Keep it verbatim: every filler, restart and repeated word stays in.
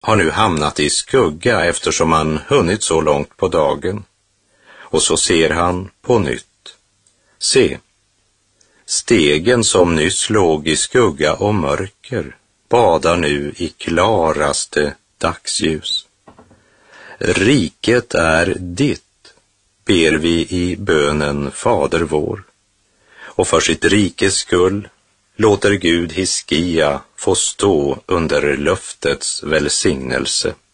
har nu hamnat i skugga eftersom han hunnit så långt på dagen. Och så ser han på nytt. Se, stegen som nyss låg i skugga och mörker badar nu i klaraste dagsljus. Riket är ditt, ber vi i bönen Fader vår. Och för sitt rikes skull låter Gud Hiskia få stå under löftets välsignelse.